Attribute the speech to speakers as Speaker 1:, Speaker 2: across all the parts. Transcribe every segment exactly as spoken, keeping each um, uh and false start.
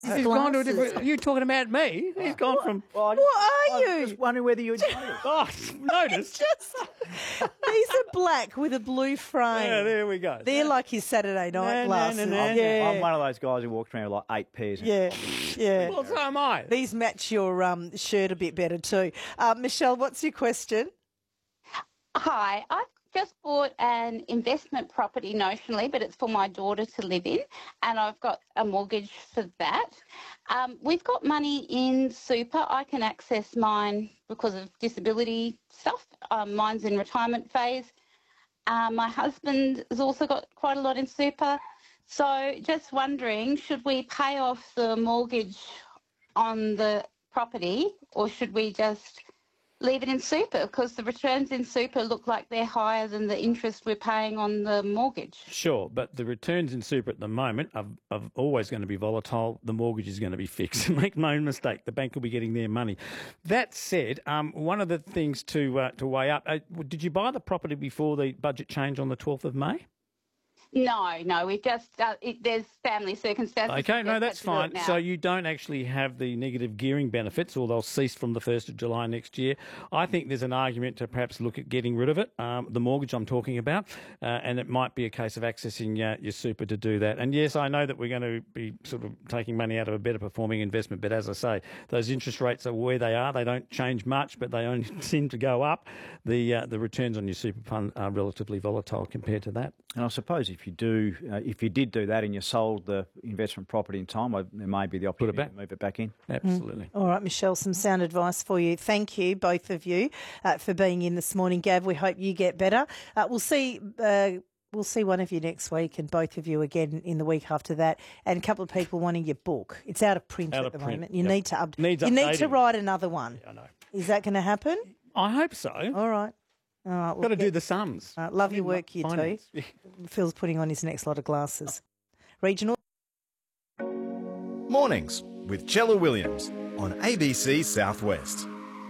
Speaker 1: He's gone to a different... You're talking about me. He's gone from...
Speaker 2: Well, I,
Speaker 3: What are
Speaker 2: I
Speaker 3: you?
Speaker 2: was wondering whether you had noticed.
Speaker 1: Oh, notice.
Speaker 3: Just, these are black with a blue frame.
Speaker 1: Yeah, there we go.
Speaker 3: They're like his Saturday night
Speaker 1: No, no,
Speaker 3: glasses.
Speaker 1: no, no.
Speaker 2: I'm,
Speaker 3: Yeah.
Speaker 2: I'm one of those guys who walks around with like eight pairs.
Speaker 3: Yeah, yeah.
Speaker 1: Well, so am I.
Speaker 3: These match your um, shirt a bit better too. Uh, Michelle, what's your question?
Speaker 4: Hi, I've just bought an investment property notionally, but it's for my daughter to live in, and I've got a mortgage for that. Um, we've got money in super. I can access mine because of disability stuff. Um, mine's in retirement phase. Um, my husband has also got quite a lot in super. So just wondering, should we pay off the mortgage on the property, or should we just leave it in super, because the returns in super look like they're higher than the interest we're paying on the mortgage?
Speaker 1: Sure, but the returns in super at the moment are, are always going to be volatile. The mortgage is going to be fixed. Make no mistake, the bank will be getting their money. That said, um, one of the things to uh, to weigh up, uh, did you buy the property before the budget change on the twelfth of May?
Speaker 4: No, no, we've just, uh, it, there's family circumstances.
Speaker 1: Okay,
Speaker 4: We've
Speaker 1: no,
Speaker 4: just
Speaker 1: that's
Speaker 4: had to do
Speaker 1: fine.
Speaker 4: it now.
Speaker 1: So you don't actually have the negative gearing benefits, or they'll cease from the first of July next year. I think there's an argument to perhaps look at getting rid of it, um, the mortgage I'm talking about, uh, and it might be a case of accessing uh, your super to do that. And yes, I know that we're going to be sort of taking money out of a better performing investment, but as I say, those interest rates are where they are. They don't change much, but they only seem to go up. The uh, the returns on your super fund are relatively volatile compared to that.
Speaker 2: And I suppose if you do, uh, if you did do that and you sold the investment property in time, well, there may be the opportunity
Speaker 1: back.
Speaker 2: to move it back in.
Speaker 1: Absolutely.
Speaker 3: All right, Michelle, some sound advice for you. Thank you, both of you, uh, for being in this morning. Gav, we hope you get better. Uh, we'll see... Uh, We'll see one of you next week, and both of you again in the week after that. And a couple of people wanting your book. It's out of print
Speaker 1: Out
Speaker 3: at
Speaker 1: of
Speaker 3: the
Speaker 1: print,
Speaker 3: moment. You
Speaker 1: yep.
Speaker 3: need to up-
Speaker 1: Needs
Speaker 3: You need to
Speaker 1: updating.
Speaker 3: write another one.
Speaker 1: Yeah, I know.
Speaker 3: Is that going to happen?
Speaker 1: I hope so.
Speaker 3: All right. All right.
Speaker 1: Got to do the sums.
Speaker 3: Uh, love
Speaker 1: I
Speaker 3: your
Speaker 1: mean,
Speaker 3: work, you
Speaker 1: finance.
Speaker 3: two. Phil's putting on his next lot of glasses. Regional.
Speaker 5: Mornings with Chella Williams on A B C Southwest.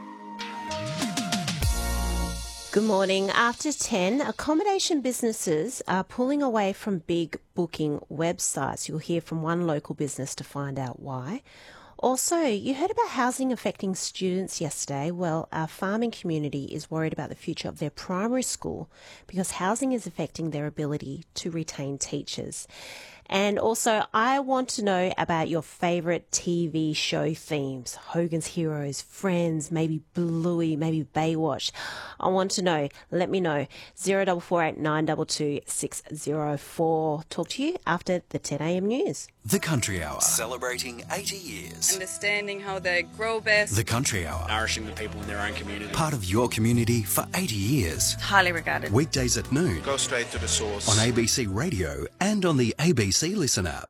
Speaker 6: Good morning. After ten, accommodation businesses are pulling away from big booking websites. You'll hear from one local business to find out why. Also, you heard about housing affecting students yesterday. Well, our farming community is worried about the future of their primary school because housing is affecting their ability to retain teachers. And also, I want to know about your favourite T V show themes. Hogan's Heroes, Friends, maybe Bluey, maybe Baywatch. I want to know. Let me know. zero four four eight nine two two six zero four. Talk to you after the ten a m news.
Speaker 7: The Country Hour, celebrating eighty years.
Speaker 8: Understanding how they grow best.
Speaker 7: The Country Hour,
Speaker 9: nourishing the people in their own community.
Speaker 7: part of your community for eighty years.
Speaker 8: Highly regarded.
Speaker 7: Weekdays at noon.
Speaker 9: Go straight to the source.
Speaker 7: On A B C Radio and on the A B C Listen app.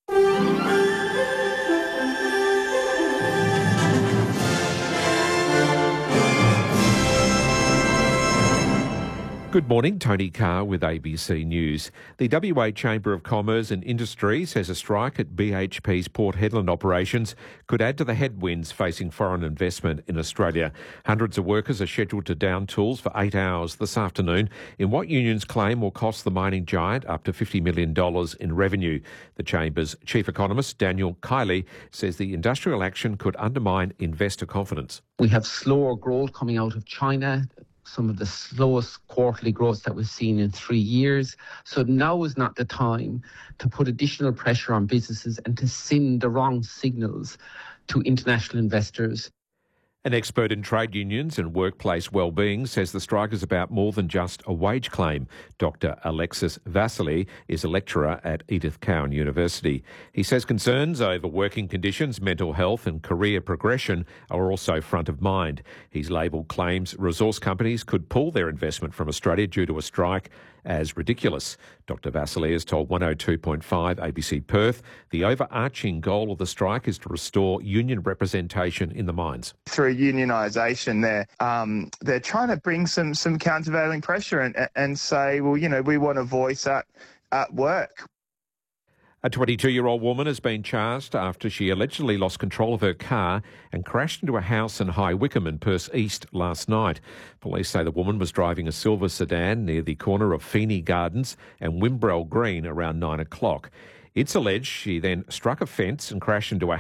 Speaker 10: Good morning, Tony Carr with A B C News. The W A Chamber of Commerce and Industry says a strike at B H P's Port Hedland operations could add to the headwinds facing foreign investment in Australia. Hundreds of workers are scheduled to down tools for eight hours this afternoon in what unions claim will cost the mining giant up to fifty million dollars in revenue. The Chamber's chief economist, Daniel Kiley, says the industrial action could undermine investor confidence.
Speaker 11: We have slower growth coming out of China, some of the slowest quarterly growth that we've seen in three years. So now is not the time to put additional pressure on businesses and to send the wrong signals to international investors.
Speaker 10: An expert in trade unions and workplace wellbeing says the strike is about more than just a wage claim. Doctor Alexis Vasily is a lecturer at Edith Cowan University. He says concerns over working conditions, mental health and career progression are also front of mind. He's labelled claims resource companies could pull their investment from Australia due to a strike as ridiculous. Doctor Vasily has told one oh two point five A B C Perth the overarching goal of the strike is to restore union representation in the mines.
Speaker 12: Through unionisation, they're um, they're trying to bring some some countervailing pressure and and say, well, you know, we want a voice at at work.
Speaker 10: A twenty-two-year-old woman has been charged after she allegedly lost control of her car and crashed into a house in High Wycombe in Perth East last night. Police say the woman was driving a silver sedan near the corner of Feeney Gardens and Wimbrell Green around nine o'clock. It's alleged she then struck a fence and crashed into a